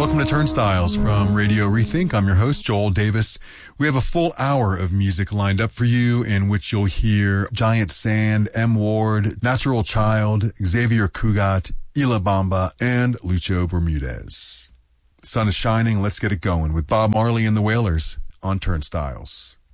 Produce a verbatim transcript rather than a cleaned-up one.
Welcome to Turnstiles from Radio Rethink. I'm your host, Joel Davis. We have a full hour of music lined up for you in which you'll hear Giant Sand, M. Ward, Natural Child, Xavier Cugat, Ila Bamba, and Lucho Bermudez. Sun is shining. Let's get it going with Bob Marley and the Wailers on Turnstiles.